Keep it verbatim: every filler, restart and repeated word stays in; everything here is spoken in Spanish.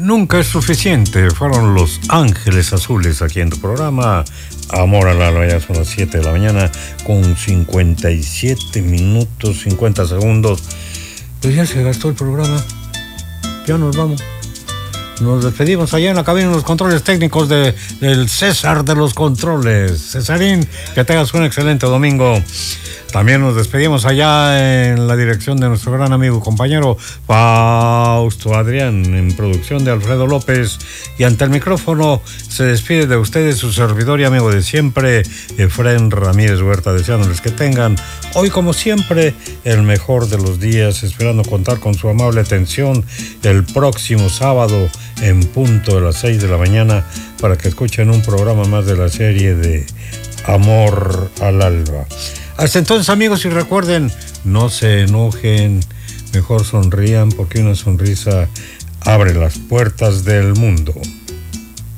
Nunca es suficiente. Fueron Los Ángeles Azules aquí en tu programa Amor al Alba. Ya son las siete de la mañana con cincuenta y siete minutos, cincuenta segundos. Pues ya se gastó el programa. Ya nos vamos. Nos despedimos allá en la cabina de los controles técnicos de, del César de los Controles. Cesarín, que tengas un excelente domingo. También nos despedimos allá en la dirección de nuestro gran amigo y compañero Fausto Adrián, en producción de Alfredo López, y ante el micrófono se despide de ustedes su servidor y amigo de siempre, Efrén Ramírez Huerta, deseándoles que tengan hoy, como siempre, el mejor de los días, esperando contar con su amable atención el próximo sábado en punto de las seis de la mañana para que escuchen un programa más de la serie de Amor al Alba. Hasta entonces, amigos, y recuerden, no se enojen, mejor sonrían, porque una sonrisa abre las puertas del mundo.